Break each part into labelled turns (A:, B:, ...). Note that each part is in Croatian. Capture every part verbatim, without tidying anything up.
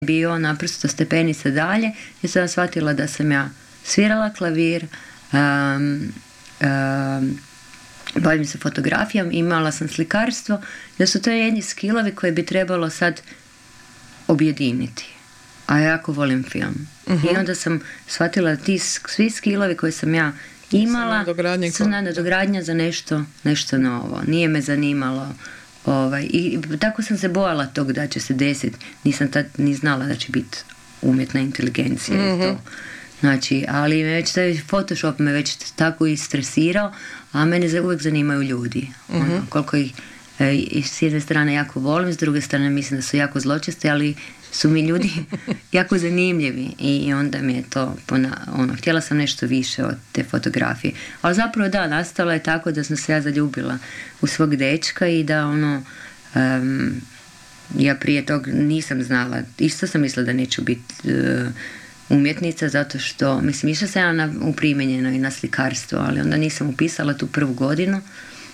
A: bio naprosto stepenica dalje i sam shvatila da sam ja svirala klavir, um, um, bavim se fotografijom, imala sam slikarstvo, da su to jedni skillovi koje bi trebalo sad objediniti. A ja jako volim film. Uh-huh. I onda sam shvatila da ti svi skillovi koje sam ja imala su nadogradnja za nešto, nešto novo. Nije me zanimalo. Ovaj, i tako sam se bojala tog da će se desiti. Nisam tad ni znala da će biti umjetna inteligencija. Mm-hmm. I to. Znači, ali već taj Photoshop me već tako istresirao, a mene uvijek zanimaju ljudi. Mm-hmm. Ono, koliko ih e, s jedne strane jako volim, s druge strane mislim da su jako zločesti, ali su mi ljudi jako zanimljivi i onda mi je to pona, ono, htjela sam nešto više od te fotografije, ali zapravo da, nastalo je tako da sam se ja zaljubila u svog dečka i da ono um, ja prije tog nisam znala, isto sam mislila da neću biti uh, umjetnica, zato što mislim, išla sam ja na, u primjenjeno i na slikarstvo, ali onda nisam upisala tu prvu godinu,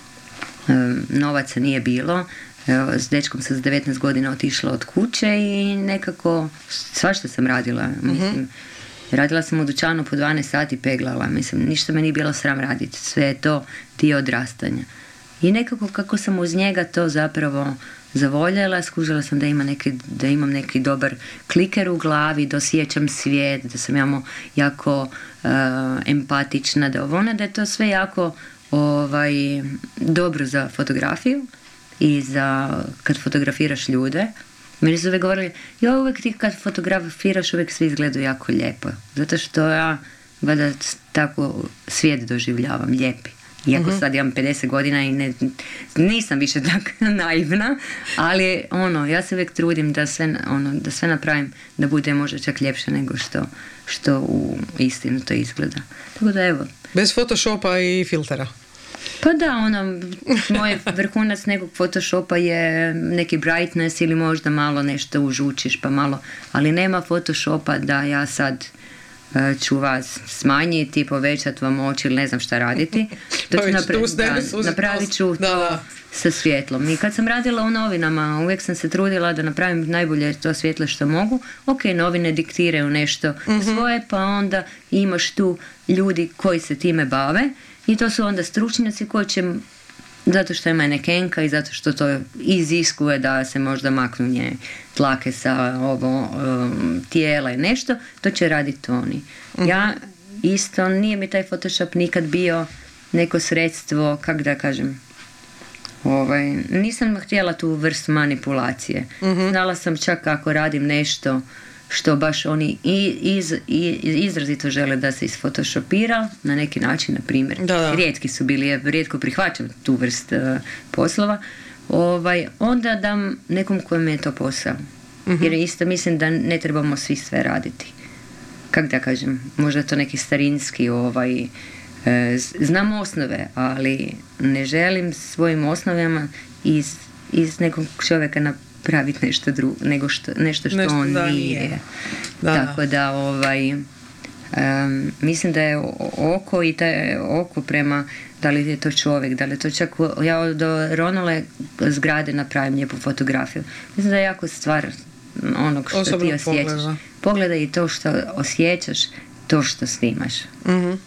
A: um, novaca nije bilo. Evo, s dečkom sam s devetnaest godina otišla od kuće i nekako svašta sam radila. Mislim, mm-hmm. radila sam u dućanu po dvanaest sati, peglala. Mislim, ništa me nije bilo sram raditi. Sve je to dio odrastanja. I nekako kako sam uz njega to zapravo zavoljela, skužila sam da, ima neki, da imam neki dobar kliker u glavi, da osjećam svijet, da sam jako, jako uh, empatična, da, ono, da je to sve jako ovaj, dobro za fotografiju. I za kad fotografiraš ljude, meni su uvijek govorili, ja uvijek ti kad fotografiraš uvijek svi izgledaju jako lijepo, zato što ja valjda tako svijet doživljavam lijepi. Iako mm-hmm. sad imam pedeset godina i ne, nisam više tako naivna, ali ono, ja se uvijek trudim da sve, ono, da sve napravim da bude možda čak ljepše nego što, što u istinu to izgleda. Tako da evo.
B: Bez Photoshopa i filtera.
A: Pa da, ono, moj vrhunac nekog Photoshopa je neki brightness ili možda malo nešto užučiš, pa malo, ali nema Photoshopa da ja sad uh, ću vas smanjiti, povećati vam oči ili ne znam šta raditi. To ću napra- da, napravit ću
B: da, da.
A: sa svjetlom. I kad sam radila u novinama, uvijek sam se trudila da napravim najbolje to svjetlo što mogu. Ok, novine diktiraju nešto mm-hmm. svoje, pa onda imaš tu ljudi koji se time bave. I to su onda stručnjaci koji će, zato što je manekenka i zato što to iziskuje da se možda maknu nje tlake sa ovo um, tijela i nešto, to će raditi oni. Mm-hmm. Ja isto, nije mi taj Photoshop nikad bio neko sredstvo, kako da kažem, ovaj, nisam htjela tu vrstu manipulacije. Mm-hmm. Znala sam čak kako radim nešto što baš oni iz, iz, izrazito žele da se isfotoshopira na neki način, na primjer. Da, da. Rijetki su bili, ja rijetko prihvaćam tu vrst uh, poslova. Ovaj, onda dam nekom kojem je to posao. Mm-hmm. Jer isto mislim da ne trebamo svi sve raditi. Kako da kažem, možda to neki starinski ovaj, uh, znam osnove, ali ne želim svojim osnovama iz, iz nekog čovjeka na praviti nešto drugo, nego što, nešto što nešto on da, nije. nije. Da. Tako da ovaj, um, mislim da je oko i taj oko prema da li je to čovjek, da li je to čak ja od Ronule zgrade napravim lijepu fotografiju. Mislim da je jako stvar onog što osobno ti osjećaš. Pogleda. Pogledaj i to što osjećaš, to što snimaš.
B: Uh-huh.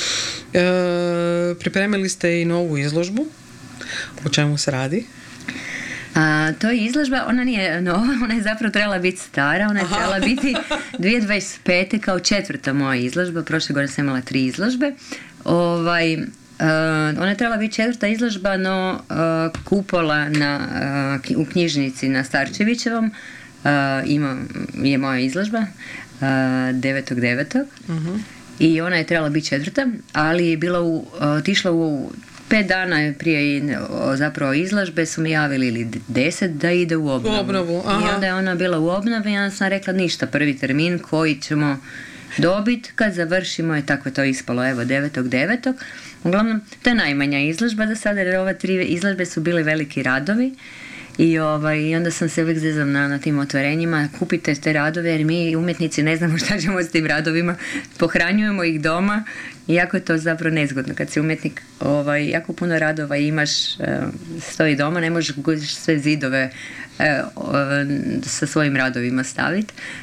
B: E, pripremili ste i novu izložbu. O čemu se radi?
A: A, to je izložba, ona nije nova, ona je zapravo trebala biti stara, ona je Aha. trebala biti dvije tisuće dvadeset pete kao četvrta moja izložba, prošle godine sam imala tri izložbe. Ovaj, uh, ona je trebala biti četvrta izložba, no uh, kupola na, uh, u knjižnici na Starčevićevom uh, ima, je moja izložba uh, devetog devetog Uh-huh. i ona je trebala biti četvrta, ali je bila u, uh, otišla u pet dana prije zapravo izložbe su mi javili ili deset da ide u obnovu. U obnovu, aha. I onda je ona bila u obnovi i onda sam rekla ništa, prvi termin koji ćemo dobiti kad završimo je tako to ispalo, evo devetog devetog Uglavnom, to je najmanja izložba do sada jer ove tri izložbe su bili veliki radovi I, ovaj, i onda sam se uvijek zezam na, na tim otvorenjima, kupite te radove jer mi umjetnici ne znamo šta ćemo s tim radovima, pohranjujemo ih doma i jako je to zapravo nezgodno kad si umjetnik, ovaj, jako puno radova imaš, stoji doma, ne možeš sve zidove sa svojim radovima staviti.